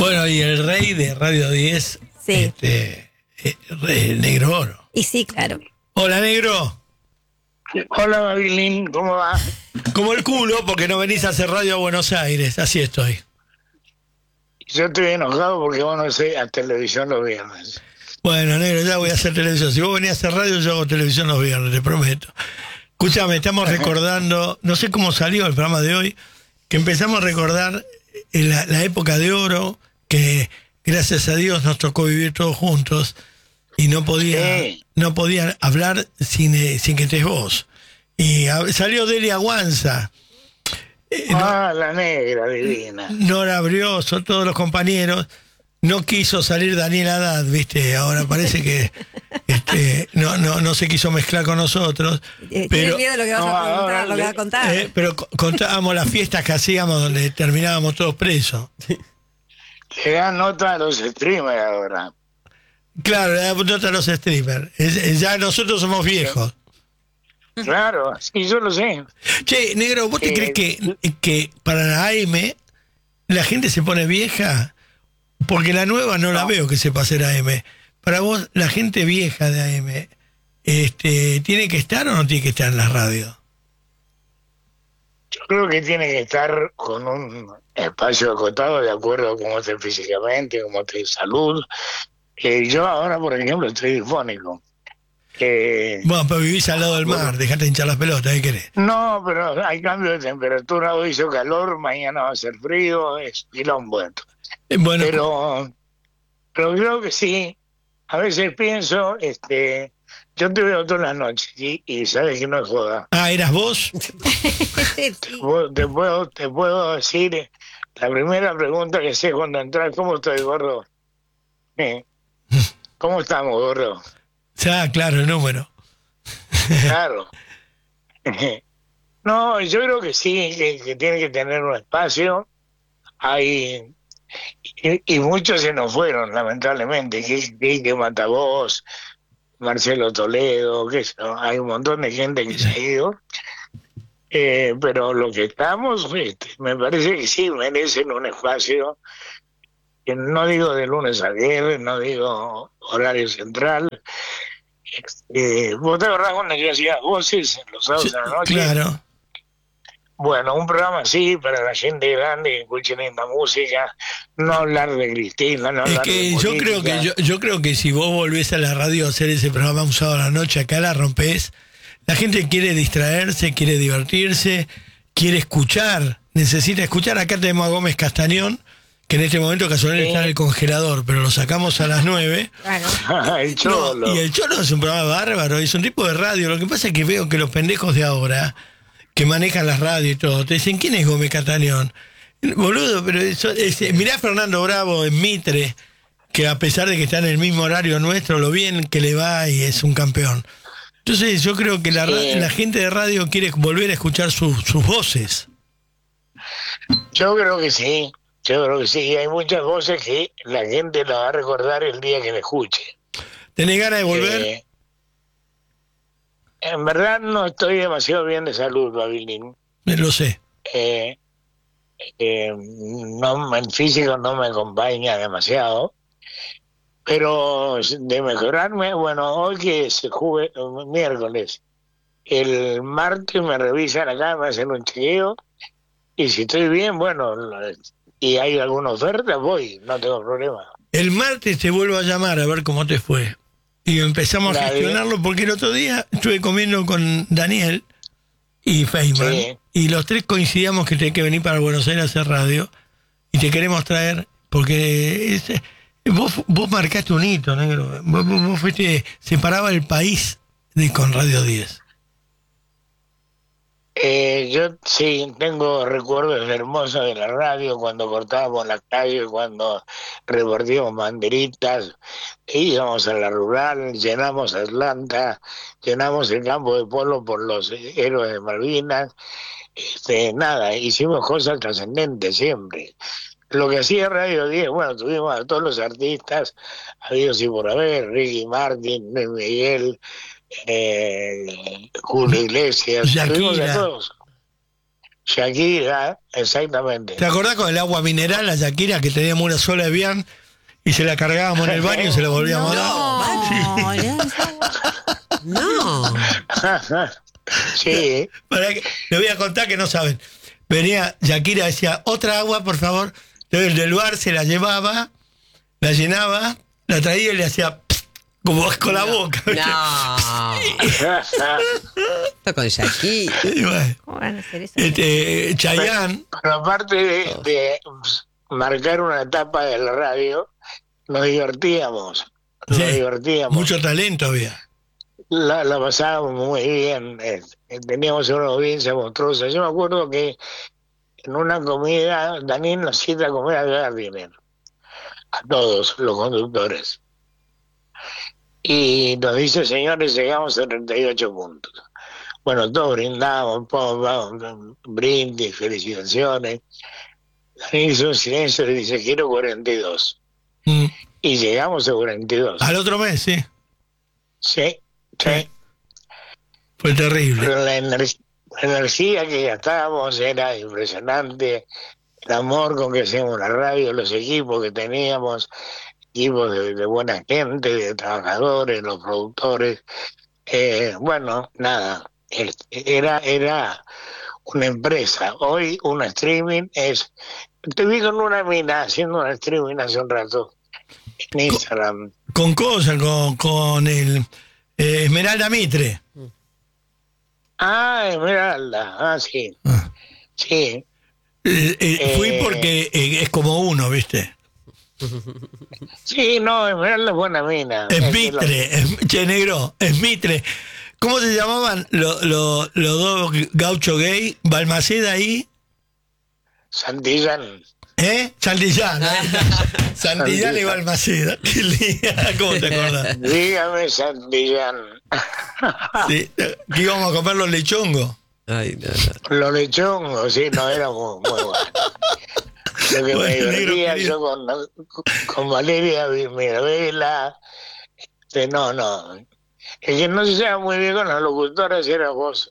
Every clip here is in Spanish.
Bueno, y el rey de Radio 10, Sí. Negro Oro. Y sí, claro. Hola, Negro. Hola, Babilin, ¿cómo va? Como el culo, porque no venís a hacer radio a Buenos Aires, así estoy. Yo estoy enojado porque vos no sé a televisión los viernes. Bueno, Negro, ya voy a hacer televisión. Si vos venís a hacer radio, yo hago televisión los viernes, te prometo. Escúchame, estamos recordando, no sé cómo salió el programa de hoy, que empezamos a recordar la época de oro, que gracias a Dios nos tocó vivir todos juntos y no podían hablar sin que estés vos. Y salió Delia Guanza. La negra divina. Nora Brioso, todos los compañeros. No quiso salir Daniel Haddad, ¿viste? Ahora parece que no se quiso mezclar con nosotros. Tiene miedo de lo que vas a preguntar, lo que vas a contar. Pero contábamos las fiestas que hacíamos donde terminábamos todos presos. Le dan nota a los streamers ahora. Claro, le damos nota a los streamers. Ya nosotros somos viejos. Claro, sí, yo lo sé. Che, Negro, ¿vos te crees que para la AM la gente se pone vieja? Porque la nueva no la veo que sepa hacer AM. Para vos, la gente vieja de AM, ¿tiene que estar o no tiene que estar en la radio? Yo creo que tiene que estar con un espacio acotado de acuerdo a cómo esté físicamente, cómo esté de salud. Yo ahora, por ejemplo, estoy difónico. Bueno, pero vivís al lado del mar, dejate hinchar las pelotas, ¿qué querés? No, pero hay cambio de temperatura, hoy hizo calor, mañana va a ser frío, es quilombo esto. Bueno, pero creo que sí. A veces pienso, yo te veo todas las noches y sabes que no es joda. Ah, ¿eras vos? Sí. Te puedo decir, la primera pregunta que sé cuando entras, ¿cómo estoy, gordo? ¿Cómo estamos, gordo? Ah, claro, el número. Claro. No, yo creo que sí, que tiene que tener un espacio. Y muchos se nos fueron, lamentablemente. Que Matavoz, Marcelo Toledo, hay un montón de gente que se ha ido. Pero lo que estamos, me parece que sí merecen un espacio. Que no digo de lunes a viernes, no digo horario central. ¿Vos te acordás cuando yo hacía voces en los sábados de la noche? Claro. Bueno, un programa así para la gente grande que escuchen esta música, no hablar de Cristina, no hablar de política. yo creo que si vos volvés a la radio a hacer ese programa un sábado a la noche, acá la rompés. La gente quiere distraerse, quiere divertirse, quiere escuchar, necesita escuchar. Acá tenemos a Gómez Castañón, que en este momento casualmente está en el congelador, pero lo sacamos a las 9. Claro. El Cholo. No, y el Cholo es un programa bárbaro, es un tipo de radio. Lo que pasa es que veo que los pendejos de ahora, que manejan las radios y todo, te dicen, ¿quién es Gómez Castañón? Boludo, pero mirá a Fernando Bravo en Mitre, que a pesar de que está en el mismo horario nuestro, lo bien que le va y es un campeón. Entonces yo creo que la gente de radio quiere volver a escuchar sus voces. Yo creo que sí. Hay muchas voces que la gente la va a recordar el día que la escuche. ¿Tenés ganas de volver? En verdad no estoy demasiado bien de salud, Babilin. Lo sé. No, el físico no me acompaña demasiado. Pero de mejorarme, bueno, hoy que es miércoles, el martes me revisan acá, me hacen un chequeo, y si estoy bien, bueno, y hay alguna oferta, voy, no tengo problema. El martes te vuelvo a llamar a ver cómo te fue. Y empezamos a gestionarlo, porque el otro día estuve comiendo con Daniel y Feynman, sí. Y los tres coincidíamos que tenés que venir para Buenos Aires a hacer radio, y te queremos traer, porque vos marcaste un hito, Negro. Vos fuiste, separaba el país con Radio 10. Yo sí tengo recuerdos hermosos de la radio, cuando cortábamos la calle, cuando repartíamos banderitas, íbamos a la rural, llenamos Atlanta, llenamos el campo de polo por los héroes de Malvinas. Nada, hicimos cosas trascendentes siempre. Lo que hacía Radio 10, bueno, tuvimos a todos los artistas habidos y por haber, Ricky Martin, Luis Miguel, Julio Iglesias, tuvimos a todos. Shakira, exactamente. ¿Te acordás con el agua mineral, la Shakira, que teníamos una sola de bien y se la cargábamos en el baño y se la volvíamos a dar? No. Sí. Le voy a contar que no saben. Venía Shakira, decía, otra agua, por favor. Entonces el del bar se la llevaba, la llenaba, la traía y le hacía como con la boca. No. Esto con Shakira. ¿Cómo van a hacer eso? Chayanne. Pero aparte de marcar una etapa de la radio, nos divertíamos. Mucho talento había. La pasábamos muy bien. Teníamos una audiencia monstruosa. Yo me acuerdo que en una comida, Daniel nos cita a comer a Gardiner, a todos los conductores. Y nos dice, señores, llegamos a 38 puntos. Bueno, todos brindamos, brindis, felicitaciones. Daniel hizo un silencio y le dice, quiero 42. Y llegamos a 42. Al otro mes, sí. Sí. Fue terrible. Pero la energía que gastábamos era impresionante. El amor con que hacíamos la radio, los equipos que teníamos, equipos de buena gente, de trabajadores, los productores. Bueno, nada, era una empresa. Hoy un streaming es... Te vi con una mina haciendo un streaming hace un rato en Instagram. Con el Esmeralda Mitre. Esmeralda, sí. Sí. Fui porque es como uno, ¿viste? Sí, no, Esmeralda es buena mina. Es Mitre, che negro, es Mitre. ¿Cómo se llamaban los dos gauchos gay? Balmaceda y... Santillán. Santillán. Santillán y Balmaceda. Qué linda, ¿cómo te acordás? Dígame, Santillán. Sí, ¿qué íbamos a comer los lechongos? Ay, no. Los lechongos, sí, no, era muy bueno. Lo que me divertía yo con Valeria Mirabella. No. El que no se lleva muy bien con los locutores era vos.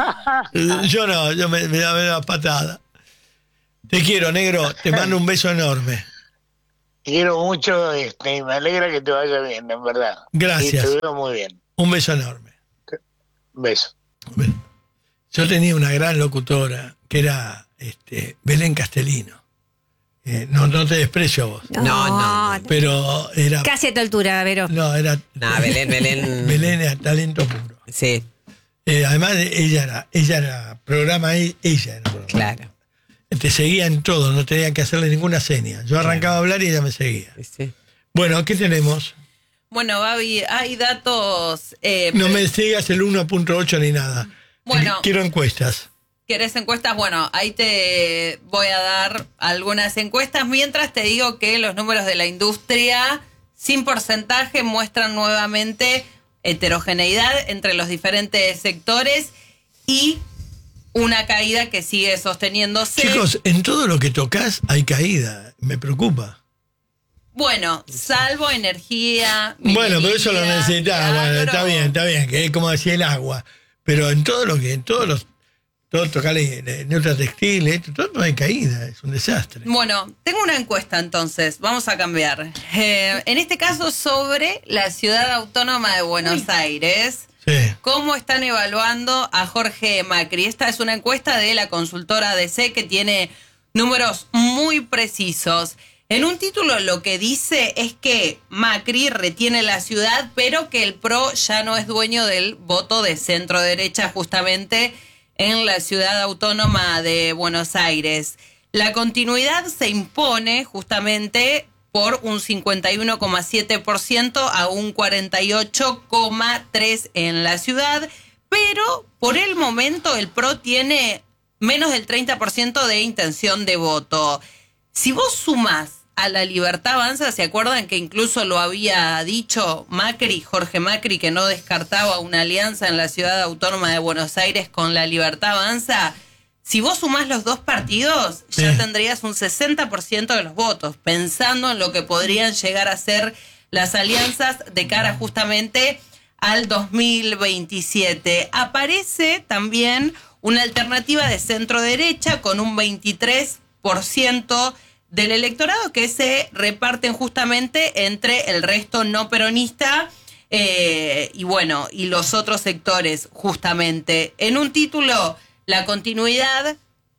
Yo no, yo me daba patada. Te quiero, negro, te mando un beso enorme. Te quiero mucho y me alegra que te vaya bien, en verdad. Gracias. Y te veo muy bien. Un beso enorme. Beso. Yo tenía una gran locutora que era Belén Castellino. No te desprecio a vos. No. Pero era... Casi a tu altura, Vero. No, era... Belén. Belén era talento puro. Sí. Además, ella era programa, ella era programa. Claro. Te seguía en todo, no tenía que hacerle ninguna seña. Yo arrancaba a hablar y ella me seguía. Sí. Bueno, ¿qué tenemos? Bueno, Babi, hay datos... no me sigas el 1.8 ni nada. Bueno, quiero encuestas. ¿Querés encuestas? Bueno, ahí te voy a dar algunas encuestas, mientras te digo que los números de la industria, sin porcentaje, muestran nuevamente heterogeneidad entre los diferentes sectores y una caída que sigue sosteniéndose. Chicos, en todo lo que tocas hay caída, me preocupa. Bueno, salvo energía. Bueno, pero eso lo necesitaba. Bueno, está bien, que es como decía el agua. Pero en todo tocarle neutra textil, todo no hay caída, es un desastre. Bueno, tengo una encuesta entonces, vamos a cambiar. En este caso sobre la ciudad autónoma de Buenos Aires. Sí. ¿Cómo están evaluando a Jorge Macri? Esta es una encuesta de la consultora ADC que tiene números muy precisos. En un título lo que dice es que Macri retiene la ciudad, pero que el PRO ya no es dueño del voto de centro derecha justamente en la ciudad autónoma de Buenos Aires. La continuidad se impone justamente por un 51,7% a un 48,3% en la ciudad, pero por el momento el PRO tiene menos del 30% de intención de voto. Si vos sumás a la Libertad Avanza, ¿se acuerdan que incluso lo había dicho Macri, Jorge Macri, que no descartaba una alianza en la ciudad autónoma de Buenos Aires con la Libertad Avanza? Si vos sumás los dos partidos, ya tendrías un 60% de los votos, pensando en lo que podrían llegar a ser las alianzas de cara justamente al 2027. Aparece también una alternativa de centro derecha con un 23% del electorado que se reparten justamente entre el resto no peronista y los otros sectores justamente. En un título, la continuidad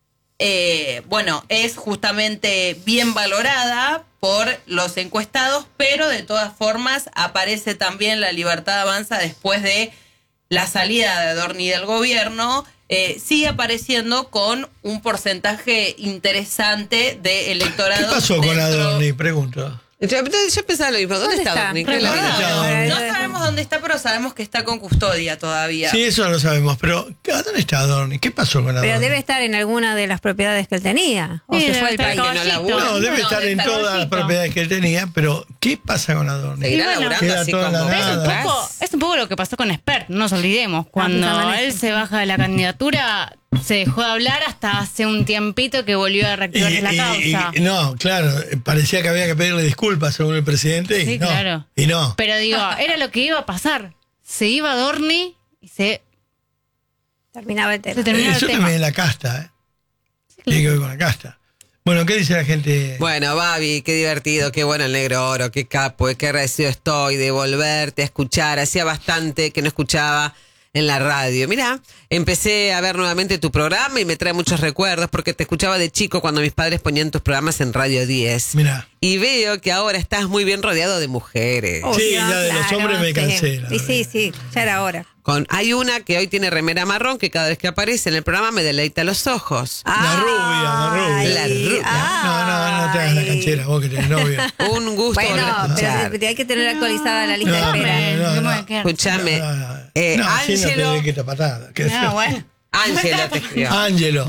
es justamente bien valorada por los encuestados, pero de todas formas aparece también la Libertad Avanza después de la salida de Adorni del gobierno, sigue apareciendo con un porcentaje interesante de electorado. ¿Qué pasó con Adorni? Pregunto. Yo pensaba lo mismo. ¿Dónde está Adorni? No sabemos dónde está, pero sabemos que está con custodia todavía. Sí, eso lo sabemos, pero ¿dónde está Adorni? ¿Qué pasó con Adorni? Pero debe estar en alguna de las propiedades que él tenía. O Sí, se debe fue al estar país. No, debe estar en todas las propiedades que él tenía, pero ¿qué pasa con Adorni? Seguirá bueno, laburando queda así todo en la como nada. Es un poco lo que pasó con Espert, no nos olvidemos. Cuando Amanece. él se baja de la candidatura, se dejó de hablar hasta hace un tiempito que volvió a reactivar la causa. No, claro, parecía que había que pedirle disculpas según el presidente. Sí, Y no, claro. Y no. Pero digo, era lo que iba a pasar. Se iba Adorni y se Terminaba el tema. terminaba el Eso tema. también es la casta, Tiene que ver con la casta. Bueno, ¿qué dice la gente? Bueno, Babi, qué divertido, qué bueno el Negro Oro, qué capo, qué agradecido estoy de volverte a escuchar. Hacía bastante que no escuchaba en la radio. Mirá, empecé a ver nuevamente tu programa y me trae muchos recuerdos porque te escuchaba de chico cuando mis padres ponían tus programas en Radio 10. Mirá. Y veo que ahora estás muy bien rodeado de mujeres. Sí, ya de los hombres me cansé, la Y sí, ya era hora. Hay una que hoy tiene remera marrón que cada vez que aparece en el programa me deleita los ojos. La rubia. La rubia. No te hagas la canchera, vos que tenés novio. Un gusto Bueno, volver a escuchar. pero hay que tener actualizada la lista de espera. ¿Cómo me queda? Escúchame. Así no te Ángelo. dé quieta patada. Ah, bueno. Ángelo te escribió. Ángelo.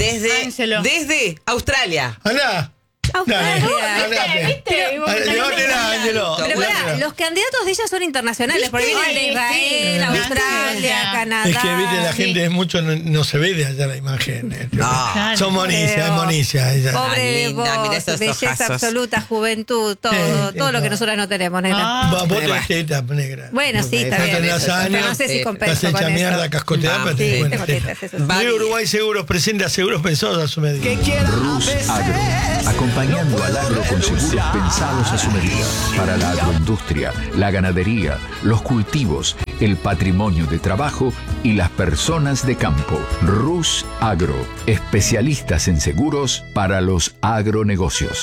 Desde Australia. Andá. Dale, andate. ¿Viste? Llévatela, Ángelo. Pero pará, los candidatos de ella son internacionales, porque vienen de Israel, Australia, Canadá. Es que, viste, la gente es mucho, no se ve de allá la imagen. No. Son monicias, es monicia. ella. Pobre de linda, vos, mirá esos belleza ojazos. absoluta, juventud, todo lo que nosotras no tenemos, negra. Vos tenés teta, negra. Bueno, sí, está No bien. tenés Pero años, no sé si estás compenso hecha con mierda, eso. cascoteada, pero Sí, tenés buena tengo teta. tetas, eso sí. Va- Río Uruguay Seguros presenta seguros pensados a su medida. Rus Agro, acompañando al agro con seguros pensados a su medida. Para la agroindustria, la ganadería, los cultivos, el patrimonio de trabajo y las personas de campo. Rus Agro, especialistas en seguros para los agronegocios.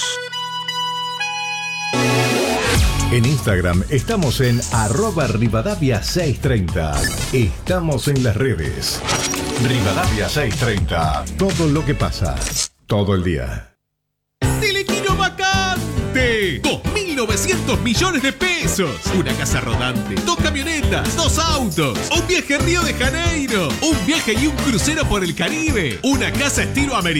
En Instagram estamos en @Rivadavia630. Estamos en las redes. Rivadavia630. Todo lo que pasa. Todo el día. ¡Telequino vacante! 2.900 millones de pesos. Una casa rodante, 2 camionetas, 2 autos, un viaje a Río de Janeiro, un viaje y un crucero por el Caribe, una casa estilo americano.